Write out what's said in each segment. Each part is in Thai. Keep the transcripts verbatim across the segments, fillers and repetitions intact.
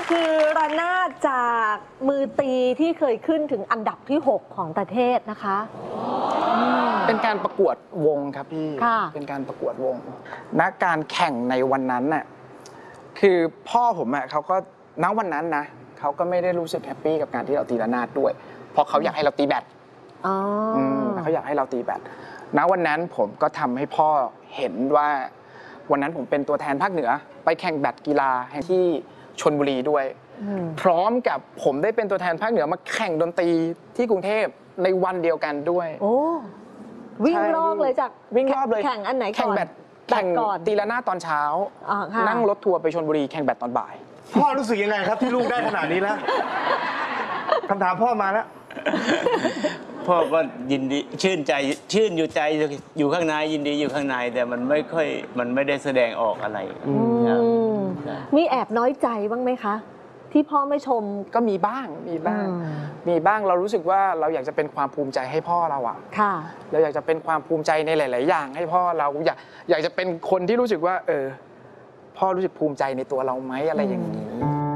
คือระนาดจากมือตีที่เคยขึ้นถึงอันดับที่หกของประเทศนะคะเป็นการประกวดวงครับพี่เป็นการประกวดวงณการแข่งในวันนั้นน่ะคือพ่อผมอ่ะเขาก็ณวันนั้นนะเขาก็ไม่ได้รู้สึกแฮปปี้กับการที่เราตีระนาดด้วยเพราะเขาอยากให้เราตีแบดเขาอยากให้เราตีแบดณวันนั้นผมก็ทำให้พ่อเห็นว่าวันนั้นผมเป็นตัวแทนภาคเหนือไปแข่งแบดกีฬาแห่งที่ชลบุรีด้วยพร้อมกับผมได้เป็นตัวแทนภาคเหนือมาแข่งดนตรีที่กรุงเทพในวันเดียวกันด้วยโอ้วิ่งรอบเลยจากวิ่งรอบเลยแข่งอันไหนก่อนแข่งแบดแข่งตีละหน้าตอนเช้านั่งรถทัวร์ไปชลบุรีแข่งแบดตอนบ่ายพ่อรู้สึกยังไงครับที่ลูกได้ขนาดนี้แล้วคำถามพ่อมาแล้วพ่อก็ยินดีชื่นใจชื่นอยู่ใจอยู่ข้างในยินดีอยู่ข้างในแต่มันไม่ค่อยมันไม่ได้แสดงออกอะไรมีแอบน้อยใจบ้างไหมคะที่พ่อไม่ชมก็มีบ้างมีบ้างมีบ้างเรารู้สึกว่าเราอยากจะเป็นความภูมิใจให้พ่อเราอ่ะเราอยากจะเป็นความภูมิใจในหลาย ๆ อย่างให้พ่อเราอยากอยากจะเป็นคนที่รู้สึกว่าเออพ่อรู้สึกภูมิใจในตัวเราไหมอะไรอย่างนี้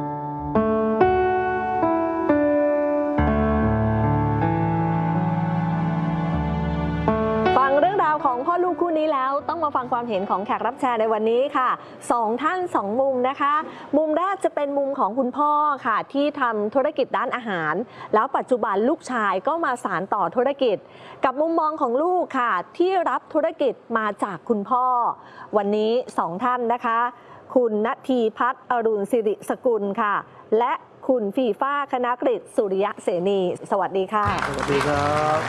ของพ่อลูกคู่นี้แล้วต้องมาฟังความเห็นของแขกรับเชิญในวันนี้ค่ะสองท่านสองมุมนะคะมุมแรกจะเป็นมุมของคุณพ่อค่ะที่ทำธุรกิจด้านอาหารแล้วปัจจุบันลูกชายก็มาสานต่อธุรกิจกับมุมมองของลูกค่ะที่รับธุรกิจมาจากคุณพ่อวันนี้สองท่านนะคะคุณณทีพัฒน์อรุณสิริสกุลค่ะและคุณฟีฟ้าคณกฤษสุริยะเสนีสวัสดีค่ะสวัสดีครับ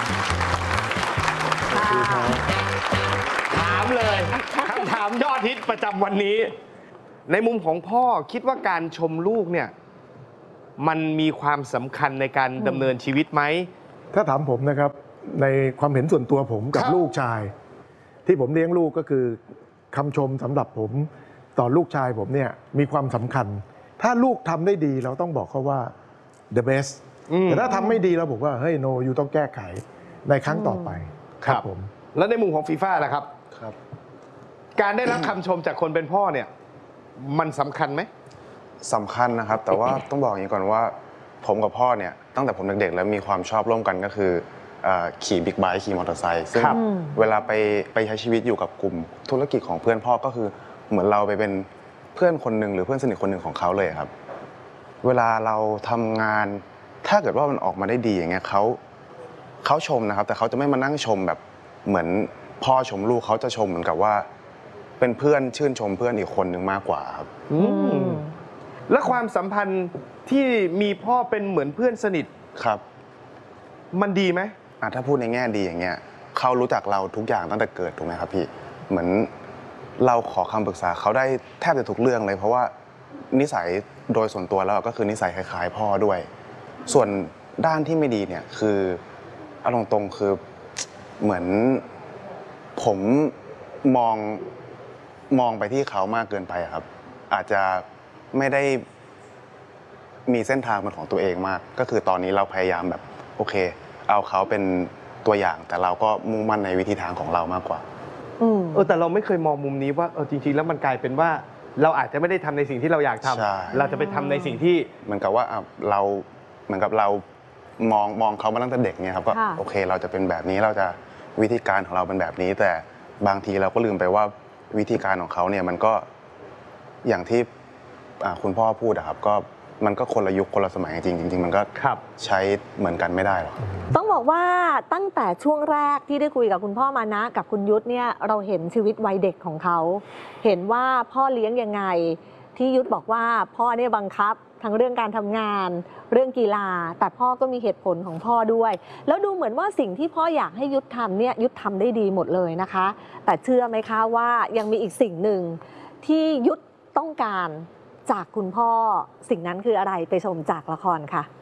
ถามเลยคำถามยอดฮิตประจำวันนี้ในมุมของพ่อคิดว่าการชมลูกเนี่ยมันมีความสำคัญในการดำเนินชีวิตไหมถ้าถามผมนะครับในความเห็นส่วนตัวผมกับลูกชายที่ผมเลี้ยงลูกก็คือคำชมสำหรับผมต่อลูกชายผมเนี่ยมีความสำคัญถ้าลูกทำได้ดีเราต้องบอกเขาว่า the best แต่ถ้าทำไม่ดีเราบอกว่าเฮ้ย no อยู่ต้องแก้ไขในครั้งต่อไปครับผมแล้วในมุมของฟีฟ่าล่ะครับครับการได้รับคำชมจากคนเป็นพ่อเนี่ยมันสำคัญไหมสำคัญนะครับแต่ว่าต้องบอกอย่างนี้ก่อนว่าผมกับพ่อเนี่ยตั้งแต่ผมเด็กๆแล้วมีความชอบร่วมกันก็คือขี่บิ๊กไบค์ขี่มอเตอร์ไซค์ซึ่งเวลาไปไปใช้ชีวิตอยู่กับกลุ่มธุรกิจของเพื่อนพ่อก็คือเหมือนเราไปเป็นเพื่อนคนหนึ่งหรือเพื่อนสนิทคนหนึ่งของเขาเลยครับเวลาเราทำงานถ้าเกิดว่ามันออกมาได้ดีอย่างเงี้ยเขาเขาชมนะครับแต่เขาจะไม่มานั่งชมแบบเหมือนพ่อชมลูกเขาจะชมเหมือนกับว่าเป็นเพื่อนชื่นชมเพื่อนอีกคนหนึ่งมากกว่าครับและความสัมพันธ์ที่มีพ่อเป็นเหมือนเพื่อนสนิทครับมันดีไหมอ่ะถ้าพูดในแง่ดีอย่างเงี้ยเขารู้จักเราทุกอย่างตั้งแต่เกิดถูกไหมครับพี่เหมือนเราขอคำปรึกษาเขาได้แทบจะทุกเรื่องเลยเพราะว่านิสัยโดยส่วนตัวแล้วก็คือนิสัยคล้ายๆพ่อด้วยส่วนด้านที่ไม่ดีเนี่ยคือเอาตรงๆคือเหมือนผมมองมองไปที่เขามากเกินไปครับอาจจะไม่ได้มีเส้นทางเป็นของตัวเองมากก็คือตอนนี้เราพยายามแบบโอเคเอาเขาเป็นตัวอย่างแต่เราก็มุ่งมั่นในวิธีทางของเรามากกว่าเออแต่เราไม่เคยมองมุมนี้ว่าเออจริงๆแล้วมันกลายเป็นว่าเราอาจจะไม่ได้ทำในสิ่งที่เราอยากทำเราจะไปทำในสิ่งที่เหมือนกับว่าเราเหมือนกับเรามองมองเขามาตั้งแต่เด็กเนี่ยครับก็โอเคเราจะเป็นแบบนี้เราจะวิธีการของเราเป็นแบบนี้แต่บางทีเราก็ลืมไปว่าวิธีการของเขาเนี่ยมันก็อย่างที่คุณพ่อพูดอะครับก็มันก็คนละยุคคนละสมัยจริงจริงๆมันก็ใช้เหมือนกันไม่ได้หรอกต้องบอกว่าตั้งแต่ช่วงแรกที่ได้คุยกับคุณพ่อมานะกับคุณยุทธเนี่ยเราเห็นชีวิตวัยเด็กของเขาเห็นว่าพ่อเลี้ยงยังไงที่ยุทธบอกว่าพ่อเนี่ยบังคับทั้งเรื่องการทำงานเรื่องกีฬาแต่พ่อก็มีเหตุผลของพ่อด้วยแล้วดูเหมือนว่าสิ่งที่พ่ออยากให้ยุทธทำเนี่ยยุทธทำได้ดีหมดเลยนะคะแต่เชื่อไหมคะว่ายังมีอีกสิ่งหนึ่งที่ยุทธต้องการจากคุณพ่อสิ่งนั้นคืออะไรไปชมจากละครค่ะ